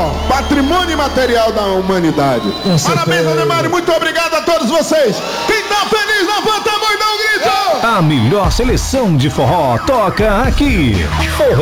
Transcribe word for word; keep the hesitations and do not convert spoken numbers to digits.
forró, patrimônio imaterial da humanidade. Parabéns, Ademar, muito obrigado a todos vocês. Quem tá feliz, levanta a mão e dá um grito. A melhor seleção de forró toca aqui. Forró